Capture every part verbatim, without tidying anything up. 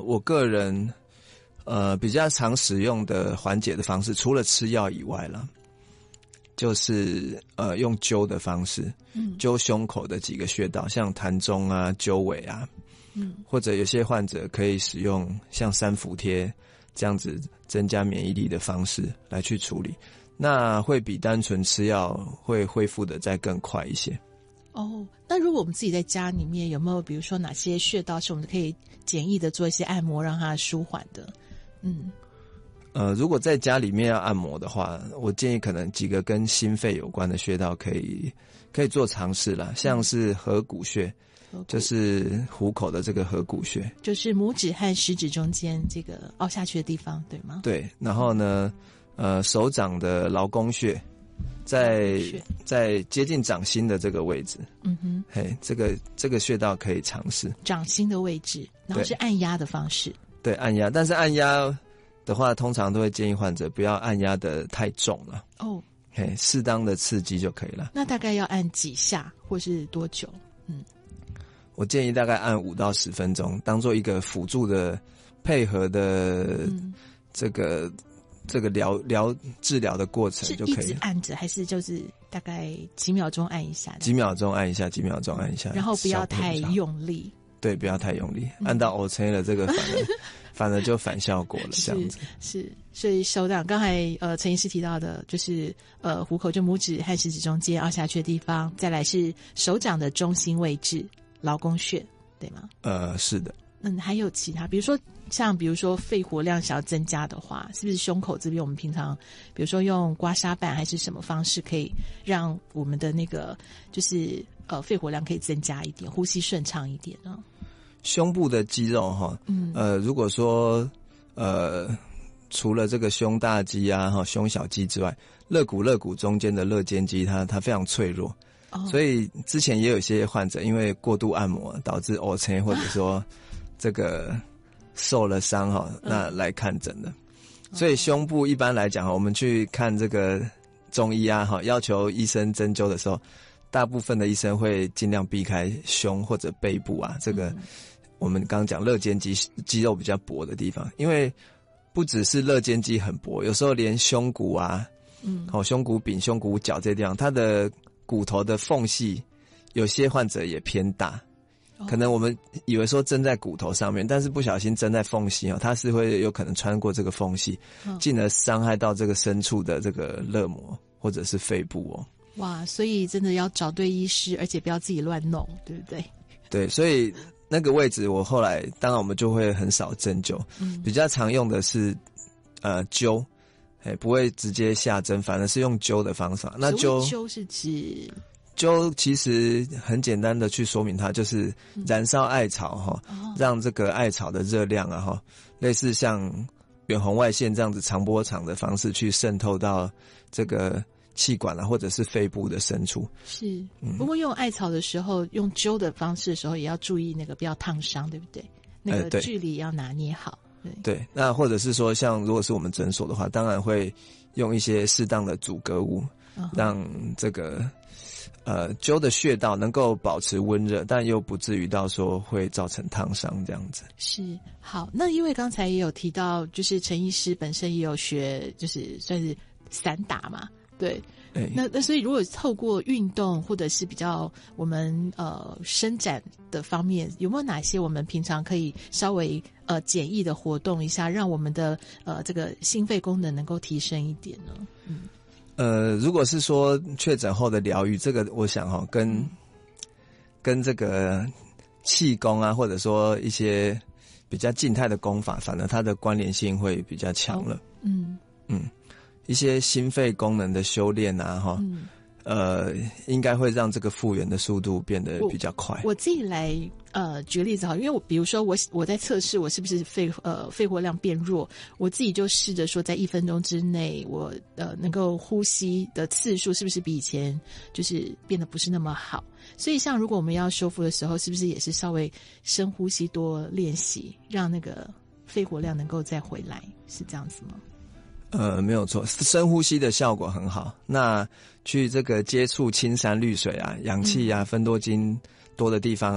我个人呃比较常使用的缓解的方式，除了吃药以外啦，就是呃用灸的方式，嗯，灸胸口的几个穴道，像膻中啊、灸尾啊，嗯，或者有些患者可以使用像三伏贴这样子增加免疫力的方式来去处理，那会比单纯吃药会恢复的再更快一些。 哦，那如果我们自己在家里面有没有比如说哪些穴道是我们可以简易的做一些按摩让它舒缓的？嗯， 呃，如果在家里面要按摩的话，我建议可能几个跟心肺有关的穴道可以可以做尝试啦，像是合谷穴，就是虎口的这个合谷穴， 就是拇指和食指中间这个凹下去的地方，对吗？ 对，然后呢，呃，手掌的劳宫穴，在在接近掌心的这个位置，嗯哼，嘿，这个这个穴道可以尝试。 掌心的位置，然后是按压的方式。 对，按压，但是按压的话，通常都会建议患者不要按压的太重了。哦，嘿，适当的刺激就可以了。 那大概要按几下，或是多久？嗯， 我建议大概按五到十分钟，当做一个辅助的配合的这个、嗯、这个疗疗治疗的过程就可以了。 是一直按着，还是就是大概几秒钟按一下？ 几秒钟按一下，几秒钟按一下， 然后不要太用力。 对，不要太用力，按到 O C 了，这个反而反而就反效果了，这样子。 是，是所以手掌刚才呃陈医师提到的，就是呃虎口就拇指和食指中间凹下去的地方，再来是手掌的中心位置劳宫穴，对吗？ 呃，是的。 嗯，还有其他，比如说像比如说肺活量想要增加的话，是不是胸口这边我们平常比如说用刮痧板还是什么方式可以让我们的那个就是呃肺活量可以增加一点，呼吸顺畅一点呢？ 胸部的肌肉哈，嗯，呃，如果说呃除了这个胸大肌啊、哈胸小肌之外，肋骨肋骨中间的肋间肌它它非常脆弱。哦，所以之前也有一些患者因为过度按摩导致 O C 或者说这个受了伤哈，那来看诊的。所以胸部一般来讲，我们去看这个中医啊哈，要求医生针灸的时候，大部分的医生会尽量避开胸或者背部啊，这个我们刚刚讲肋间肌肌肉比较薄的地方，因为不只是肋间肌很薄，有时候连胸骨啊，嗯，哦，胸骨柄、胸骨角这些地方，它的骨头的缝隙，有些患者也偏大。可能我们以为说针在骨头上面，但是不小心针在缝隙哦，它是会有可能穿过这个缝隙，进而伤害到这个深处的这个肋膜或者是肺部哦。 哇，所以真的要找对医师，而且不要自己乱弄，对不对？ 对，所以那个位置我后来当然我们就会很少针灸，嗯，比较常用的是呃灸，哎，不会直接下针，反而是用灸的方法。那灸灸是指？ 灸其实很简单的去说明它，就是燃烧艾草哈，嗯，让这个艾草的热量啊哈，类似像远红外线这样子长波长的方式去渗透到这个气管啊，或者是肺部的深处。 是，嗯，不过用艾草的时候，用灸的方式的时候，也要注意那个不要烫伤，对不对？那个距离要拿捏好。对， 对，那或者是说，像如果是我们诊所的话，当然会用一些适当的阻隔物，嗯，让这个。呃，灸的穴道能够保持温热，但又不至于到说会造成烫伤这样子。 是，好，那因为刚才也有提到，就是陈医师本身也有学，就是算是散打嘛，对。欸，那那所以如果透过运动或者是比较我们呃伸展的方面，有没有哪些我们平常可以稍微呃简易的活动一下，让我们的呃这个心肺功能能够提升一点呢？嗯。 呃，如果是说确诊后的疗愈，这个我想哈，跟、嗯、跟这个气功啊，或者说一些比较静态的功法，反而它的关联性会比较强了。哦，嗯嗯，一些心肺功能的修炼啊，哈，嗯，呃，应该会让这个复原的速度变得比较快。 我, 我自己来呃举个例子好，因为我比如说我我在测试我是不是肺呃肺活量变弱，我自己就试着说在一分钟之内，我呃能够呼吸的次数是不是比以前就是变得不是那么好。所以像如果我们要修复的时候，是不是也是稍微深呼吸多练习，让那个肺活量能够再回来，是这样子吗？ 呃，没有错，深呼吸的效果很好。那去这个接触青山绿水啊、氧气啊、芬多精多的地方啊，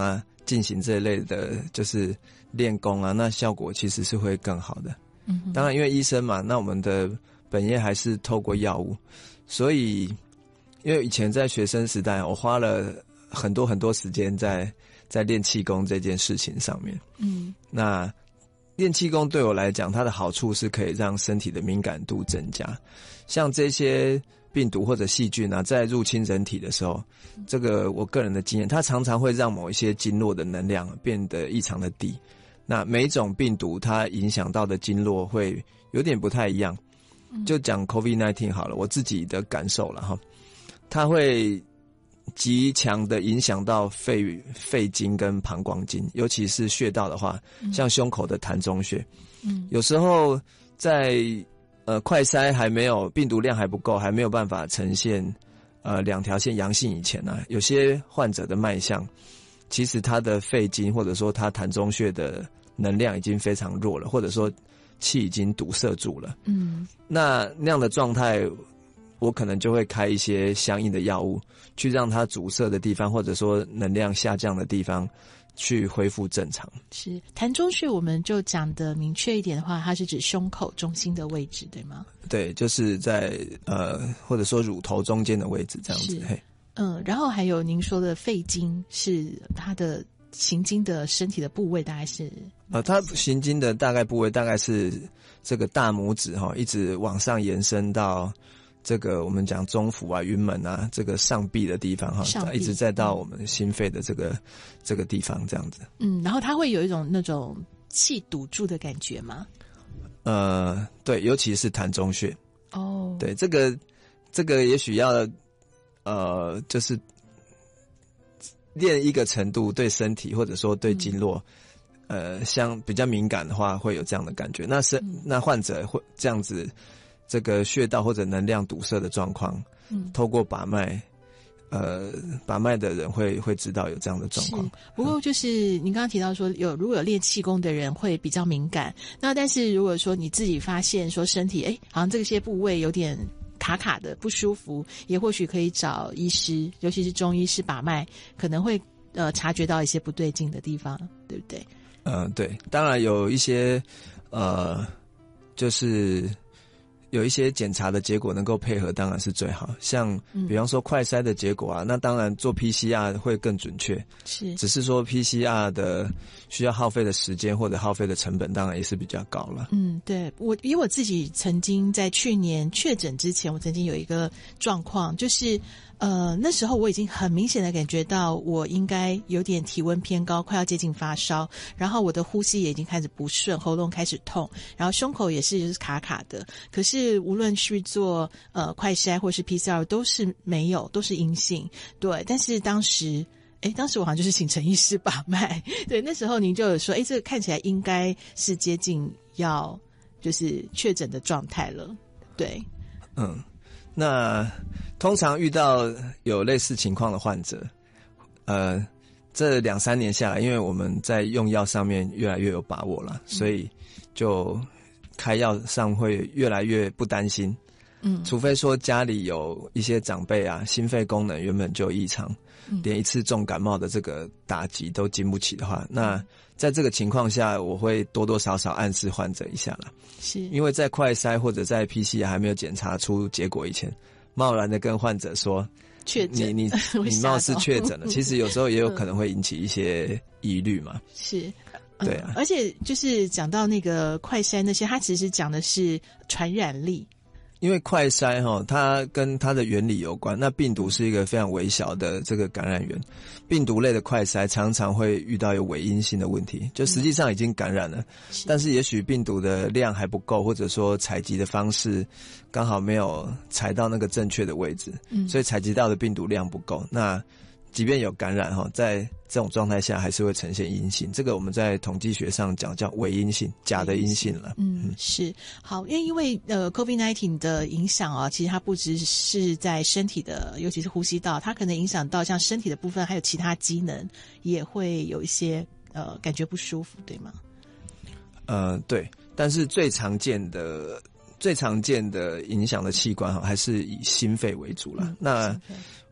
进行这一类的就是练功啊，那效果其实是会更好的。嗯，当然因为医生嘛，那我们的本业还是透过药物，所以因为以前在学生时代，我花了很多很多时间在在练气功这件事情上面。嗯，那练气功对我来讲，它的好处是可以让身体的敏感度增加。像这些病毒或者细菌啊，在入侵人体的时候，这个我个人的经验，它常常会让某一些经络的能量变得异常的低。那每一种病毒它影响到的经络会有点不太一样。就讲 COVID 十九 好了，我自己的感受了哈，它会极强的影响到肺肺经跟膀胱经，尤其是穴道的话，像胸口的膻中穴，嗯，有时候在呃快筛还没有病毒量还不够，还没有办法呈现呃两条线阳性以前呢、啊，有些患者的脉象，其实他的肺经或者说他膻中穴的能量已经非常弱了，或者说气已经堵塞住了。嗯，那那样的状态，我可能就会开一些相应的药物，去让它阻塞的地方，或者说能量下降的地方，去恢复正常。 是膻中穴，我们就讲的明确一点的话，它是指胸口中心的位置，对吗？ 对，就是在呃，或者说乳头中间的位置这样子。嘿， 嗯，然后还有您说的肺经是它的行经的身体的部位，大概是呃，它行经的大概部位大概是这个大拇指哈、哦，一直往上延伸到这个我们讲中府啊、云门啊，这个上臂的地方哈，一直再到我们心肺的这个、嗯、这个地方这样子。 嗯，然后它会有一种那种气堵住的感觉吗？ 呃，对，尤其是膻中穴。 哦， 对，这个这个也许要呃，就是练一个程度，对身体或者说对经络。嗯呃，像比较敏感的话，会有这样的感觉。那是、嗯、那患者会这样子，这个穴道或者能量堵塞的状况，嗯，透过把脉，呃，把脉的人会会知道有这样的状况。 不过就是您刚刚提到说，有如果有练气功的人会比较敏感，那但是如果说你自己发现说身体哎，好像这些部位有点卡卡的不舒服，也或许可以找医师，尤其是中医师把脉，可能会呃察觉到一些不对劲的地方，对不对？ 嗯、呃，对，当然有一些，呃，就是有一些检查的结果能够配合，当然是最好。像比方说快筛的结果啊，嗯、那当然做 P C R 会更准确。 是， 只是说 P C R 的需要耗费的时间或者耗费的成本，当然也是比较高了。 嗯，对，我以我自己曾经在去年确诊之前，我曾经有一个状况，就是。呃，那时候我已经很明显的感觉到我应该有点体温偏高，快要接近发烧，然后我的呼吸也已经开始不顺，喉咙开始痛，然后胸口也是就是卡卡的。可是无论是做呃快筛或是 P C R 都是没有，都是阴性。对，但是当时诶当时我好像就是请陈医师把脉。对，那时候您就有说，诶这个看起来应该是接近要就是确诊的状态了。对， 嗯。那通常遇到有类似情况的患者，呃，这两三年下来，因为我们在用药上面越来越有把握了，所以就开药上会越来越不担心。嗯，除非说家里有一些长辈啊，心肺功能原本就异常，嗯、连一次重感冒的这个打击都经不起的话，那在这个情况下，我会多多少少暗示患者一下啦。 是， 因为在快筛或者在 P C R 还没有检查出结果以前，贸然的跟患者说确诊， 你你你貌似确诊了，其实有时候也有可能会引起一些疑虑嘛。 是。 对啊、 嗯，而且就是讲到那个快筛那些，它其实讲的是传染力。 因为快筛哈，它跟它的原理有关。那病毒是一个非常微小的这个感染源，病毒类的快筛常常会遇到有伪阴性的问题，就实际上已经感染了，嗯、但是也许病毒的量还不够，或者说采集的方式刚好没有采到那个正确的位置，嗯、所以采集到的病毒量不够。那即便有感染哈，在这种状态下还是会呈现阴性，这个我们在统计学上讲叫伪阴性，假的阴性了。 嗯，是好，因为因为呃 COVID 十九 的影响啊，其实它不只是在身体的，尤其是呼吸道，它可能影响到像身体的部分，还有其他机能也会有一些呃感觉不舒服，对吗？ 呃，对，但是最常见的最常见的影响的器官哈，还是以心肺为主了。嗯、那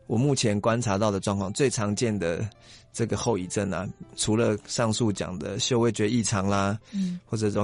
我目前观察到的状况，最常见的这个后遗症啊，除了上述讲的嗅味觉异常啦，嗯，或者容